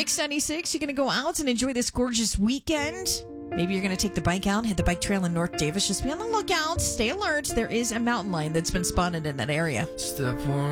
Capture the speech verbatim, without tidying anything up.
Mix ninety-six, you're going to go out and enjoy this gorgeous weekend. Maybe you're going to take the bike out, hit the bike trail in North Davis. Just be on the lookout. Stay alert. There is a mountain lion that's been spotted in that area. Step one.